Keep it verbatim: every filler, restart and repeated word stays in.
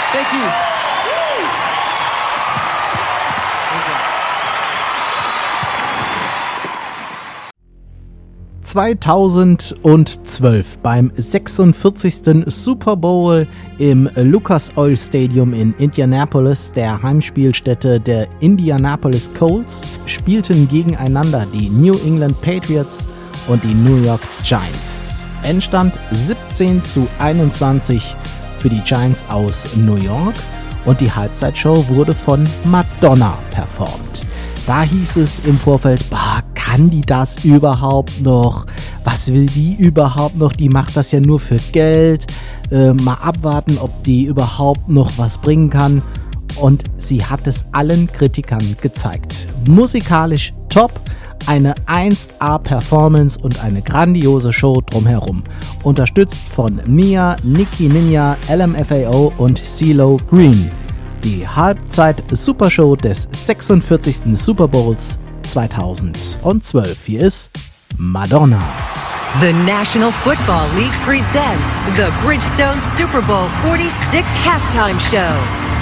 Thank you. zweitausendzwölf beim sechsundvierzigsten Super Bowl im Lucas Oil Stadium in Indianapolis, der Heimspielstätte der Indianapolis Colts, spielten gegeneinander die New England Patriots und die New York Giants. Endstand siebzehn zu einundzwanzig für die Giants aus New York und die Halbzeitshow wurde von Madonna performt. Da hieß es im Vorfeld, bah, kann die das überhaupt noch? Was will die überhaupt noch? Die macht das ja nur für Geld. Äh, mal abwarten, ob die überhaupt noch was bringen kann. Und sie hat es allen Kritikern gezeigt. Musikalisch top, eine eins A Performance und eine grandiose Show drumherum. Unterstützt von Mia, Nicki Minaj, L M F A O und CeeLo Green. Die Halbzeit-Supershow des sechsundvierzigsten Super Bowls zweitausendzwölf. Hier ist Madonna. The National Football League presents the Bridgestone Super Bowl forty-six Halftime Show.